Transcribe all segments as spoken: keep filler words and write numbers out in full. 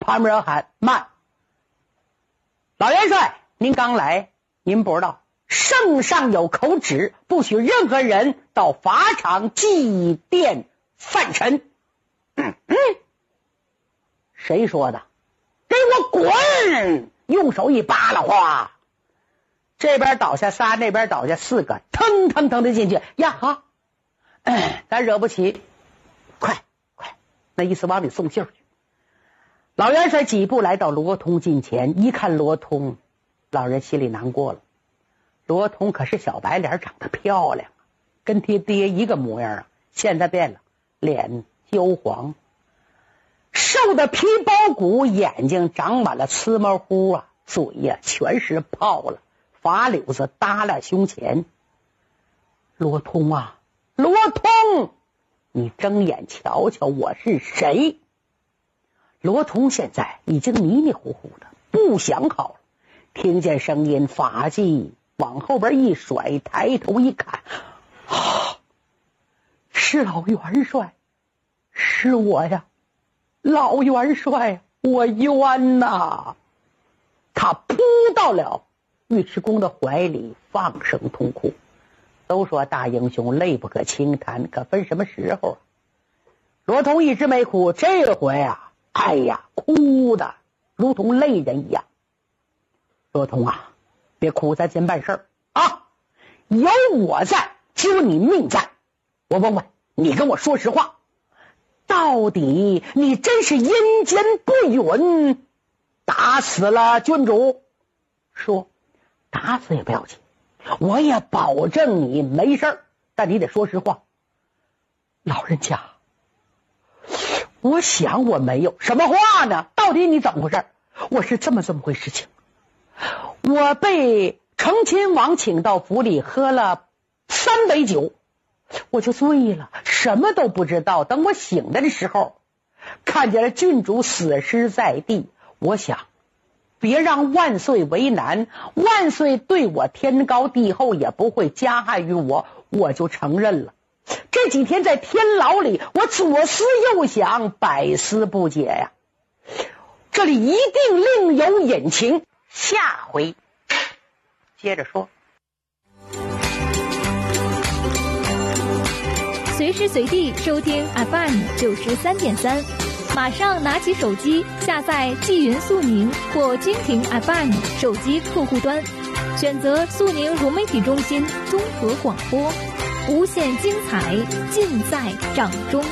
旁边喊慢，老元帅，您刚来，您不知道圣上有口旨，不许任何人到法场祭奠犯臣。嗯嗯，谁说的？给我滚！用手一扒拉，哗，这边倒下仨，那边倒下四个，腾腾腾的进去呀！好，哎，咱惹不起，快快，那意思往里送信去。老元帅几步来到罗通近前，一看罗通，老人心里难过了。罗通可是小白脸，长得漂亮，跟他爹一个模样啊，现在变了，脸焦黄，瘦的皮包骨，眼睛长满了眦毛糊啊，嘴呀、啊、全是泡了，发绺子耷拉胸前。罗通啊，罗通，你睁眼瞧瞧我是谁？罗通现在已经迷迷糊糊的，不想好了。听见声音，发髻往后边一甩，抬头一看，啊，是老元帅，是我呀，老元帅，我冤呐！他扑到了尉迟恭的怀里，放声痛哭。都说大英雄泪不可轻弹，可分什么时候啊？罗通一直没哭，这回啊，哎呀，哭的如同泪人一样。罗通啊，别哭，咱先办事儿啊！有我在，就你命在。我问问你，跟我说实话，到底你真是阴间不允，打死了君主？说打死也不要紧，我也保证你没事儿，但你得说实话。老人家，我想我没有。什么话呢？到底你怎么回事？我是这么这么回事情。我被成亲王请到府里喝了三杯酒，我就醉了，什么都不知道。等我醒来的时候，看见了郡主死尸在地，我想别让万岁为难，万岁对我天高地厚，也不会加害于我，我就承认了。这几天在天牢里，我左思右想，百思不解呀。这里一定另有隐情，下回接着说。 随时随地收听 F M 九十三点三，马上拿起手机下载纪云速宁或蜻蜓 F M 手机客户端，选择速宁融媒体中心综合广播，无限精彩尽在掌中。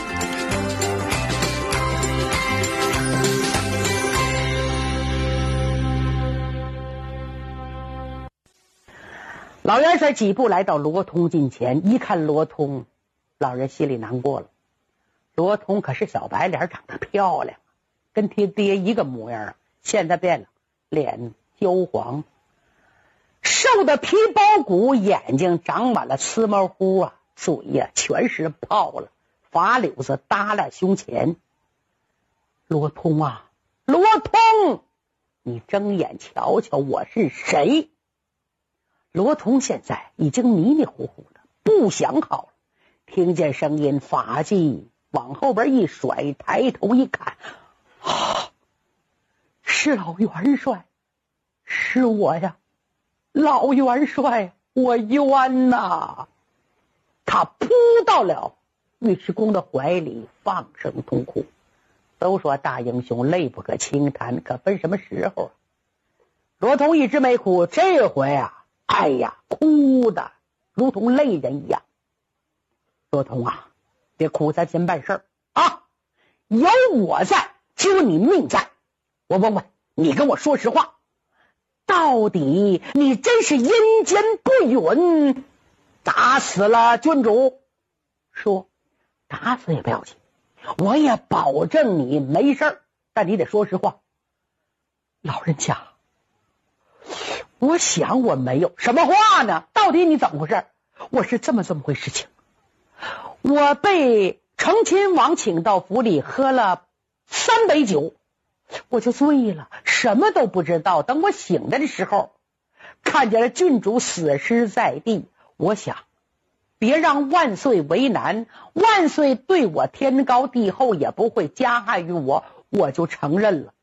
老元帅几步来到罗通近前，一看罗通，老人心里难过了。罗通可是小白脸，长得漂亮，跟他爹一个模样啊，现在变了，脸焦黄，瘦的皮包骨，眼睛长满了眦毛糊啊，嘴呀、啊、全是泡了，发绺子耷拉胸前。罗通啊，罗通，你睁眼瞧瞧我是谁？罗通现在已经迷迷糊糊的，不想好了。听见声音，发髻往后边一甩，抬头一看，啊，是老元帅，是我呀，老元帅，我冤呐！他扑到了尉迟恭的怀里，放声痛哭。都说大英雄泪不可轻弹，可分什么时候啊？罗通一直没哭，这回啊，哎呀，哭的如同泪人一样。罗通啊，别哭，咱先办事儿啊！有我在，就你命在。我问问你，跟我说实话，到底你真是阴间不允，打死了君主？说打死也不要紧，我也保证你没事儿，但你得说实话。老人家，我想我没有。什么话呢？到底你怎么回事？我是这么这么回事情。我被成亲王请到府里喝了三杯酒，我就醉了，什么都不知道。等我醒来的时候，看见了郡主死尸在地，我想别让万岁为难，万岁对我天高地厚，也不会加害于我，我就承认了。